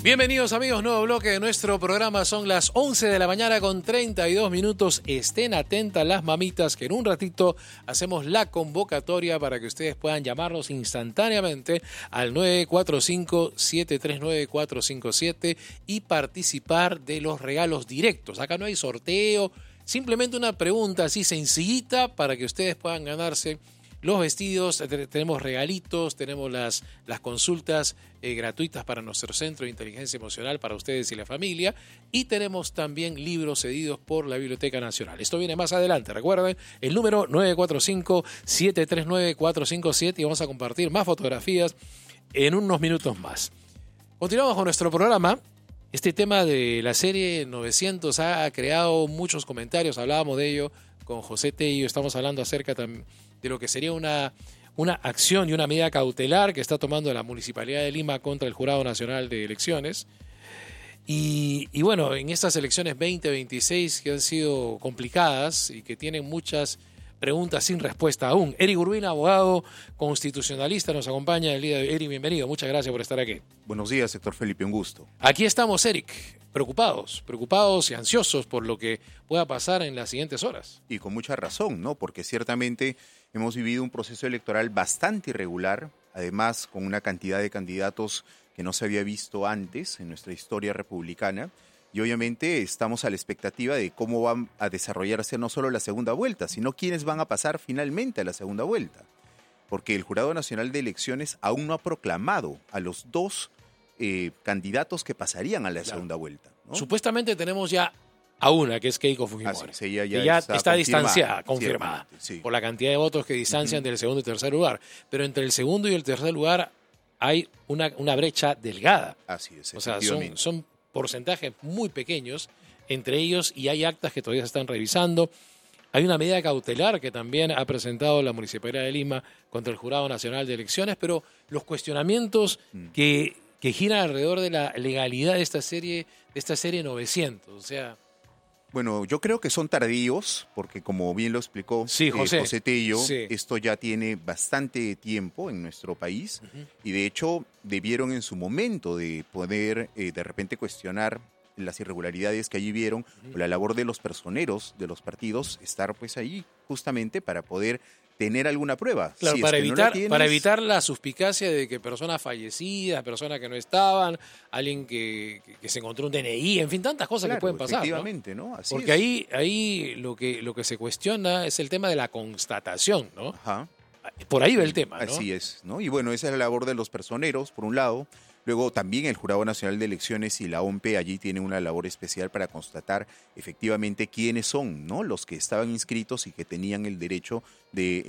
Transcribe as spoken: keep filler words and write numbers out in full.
Bienvenidos amigos, nuevo bloque de nuestro programa. Son las once de la mañana con treinta y dos minutos. Estén atentas las mamitas que en un ratito hacemos la convocatoria para que ustedes puedan llamarnos instantáneamente al nueve cuatro cinco, siete tres nueve, cuatro cinco siete y participar de los regalos directos. Acá no hay sorteo, simplemente una pregunta así sencillita para que ustedes puedan ganarse los vestidos. Tenemos regalitos, tenemos las, las consultas eh, gratuitas para nuestro centro de inteligencia emocional para ustedes y la familia, y tenemos también libros cedidos por la Biblioteca Nacional. Esto viene más adelante, recuerden, el número nueve cuatro cinco, siete tres nueve, cuatro cinco siete, y vamos a compartir más fotografías en unos minutos más. Continuamos con nuestro programa. Este tema de la serie novecientos ha creado muchos comentarios, hablábamos de ello con José Tello, estamos hablando acerca también de lo que sería una, una acción y una medida cautelar que está tomando la Municipalidad de Lima contra el Jurado Nacional de Elecciones. Y, y bueno, en estas elecciones veinte veintiséis que han sido complicadas y que tienen muchas preguntas sin respuesta aún. Eric Urbina, abogado constitucionalista, nos acompaña el día de hoy. Eric, bienvenido, muchas gracias por estar aquí. Buenos días, Héctor Felipe, un gusto. Aquí estamos, Eric, preocupados, preocupados y ansiosos por lo que pueda pasar en las siguientes horas. Y con mucha razón, ¿no? Porque ciertamente hemos vivido un proceso electoral bastante irregular, además con una cantidad de candidatos que no se había visto antes en nuestra historia republicana. Y obviamente estamos a la expectativa de cómo va a desarrollarse no solo la segunda vuelta, sino quiénes van a pasar finalmente a la segunda vuelta. Porque el Jurado Nacional de Elecciones aún no ha proclamado a los dos eh, candidatos que pasarían a la claro. segunda vuelta, ¿no? Supuestamente tenemos ya a una, que es Keiko Fujimori. Así, ella ya, que ya está, está distanciada, confirmada, sí. por la cantidad de votos que distancian uh-huh. del segundo y tercer lugar. Pero entre el segundo y el tercer lugar hay una, una brecha delgada. Así es, o sea, son, son porcentajes muy pequeños entre ellos, y hay actas que todavía se están revisando. Hay una medida cautelar que también ha presentado la Municipalidad de Lima contra el Jurado Nacional de Elecciones, pero los cuestionamientos mm. que, que giran alrededor de la legalidad de esta serie, de esta serie novecientos, o sea... Bueno, yo creo que son tardíos, porque como bien lo explicó sí, José, eh, José Tello, sí. esto ya tiene bastante tiempo en nuestro país, uh-huh. y de hecho debieron en su momento de poder eh, de repente cuestionar las irregularidades que allí vieron, uh-huh. o la labor de los personeros de los partidos, estar pues ahí justamente para poder tener alguna prueba. Claro, si para, es que evitar, no tienes... para evitar la suspicacia de que personas fallecidas, personas que no estaban, alguien que, que, que se encontró un D N I, en fin, tantas cosas claro, que pueden pasar. Efectivamente, ¿no? ¿no? Así Porque es. ahí, ahí lo que, lo que se cuestiona es el tema de la constatación, ¿no? Ajá. Por ahí va el tema, ¿no? Así es, ¿no? Y bueno, esa es la labor de los personeros, por un lado. Luego también el Jurado Nacional de Elecciones y la O M P E allí tienen una labor especial para constatar efectivamente quiénes son, ¿no? Los que estaban inscritos y que tenían el derecho de